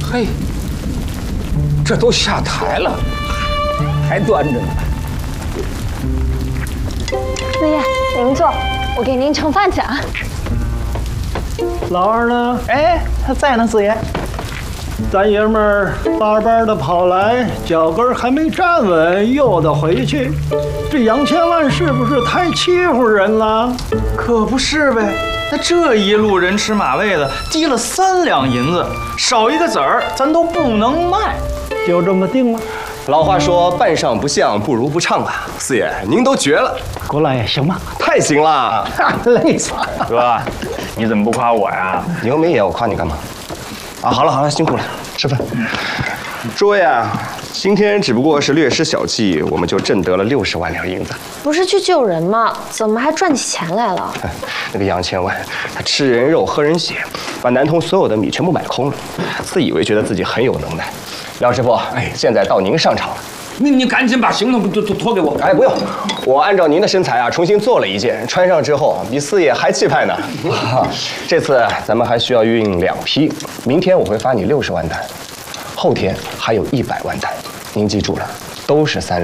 嘿，这都下台了，还端着呢。 四爷，你们坐，我给您盛饭去啊。 老二呢？ 哎，他在呢，四爷。 咱爷们儿巴巴的跑来，脚跟还没站稳，又得回去。这杨千万是不是太欺负人了？ 可不是呗。那这一路人吃马喂的，滴了3两银子，少一个子儿，咱都不能卖。 就这么定了。 老话说，半上不相，不如不唱啊。四爷，您都绝了， 过来行吗？ 太行了， 累死了。 哥，你怎么不夸我呀？ 你又没演，我夸你干嘛？啊，好了好了，辛苦了，吃饭。诸位啊，今天只不过是略施小计，我们就挣得了60万两银子。 不是去救人吗？怎么还赚起钱来了？ 那个杨千万，他吃人肉喝人血，把南通所有的米全部买空了，自以为觉得自己很有能耐。廖师傅，哎，现在到您上场了。 你赶紧把行头都脱给我。 哎，不用，我按照您的身材啊，重新做了一件，穿上之后比四爷还气派呢。这次咱们还需要运2批，明天我会发你60万单，后天还有100万单。您记住了，都是3两。